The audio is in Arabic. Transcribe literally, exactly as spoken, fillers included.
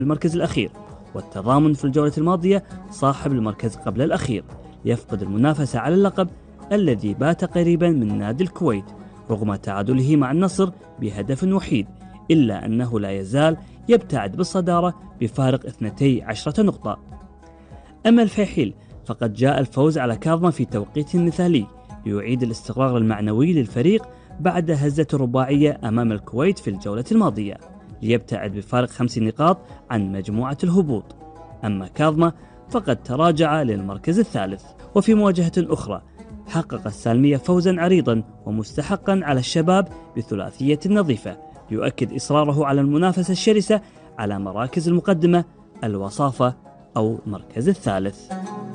المركز الأخير، والتضامن في الجولة الماضية صاحب المركز قبل الأخير، يفقد المنافسة على اللقب الذي بات قريبا من نادي الكويت رغم تعادله مع النصر بهدف وحيد، إلا أنه لا يزال يبتعد بالصدارة بفارق اثنتي عشرة نقطة. أما الفيحيل فقد جاء الفوز على كاظمة في توقيت مثالي ليعيد الاستقرار المعنوي للفريق بعد هزة رباعية أمام الكويت في الجولة الماضية، ليبتعد بفارق خمس نقاط عن مجموعة الهبوط. أما كاظمة فقد تراجع للمركز الثالث. وفي مواجهة أخرى حقق السالمية فوزا عريضا ومستحقا على الشباب بثلاثية نظيفة، ليؤكد إصراره على المنافسة الشرسة على مراكز المقدمة، الوصافة أو المركز الثالث.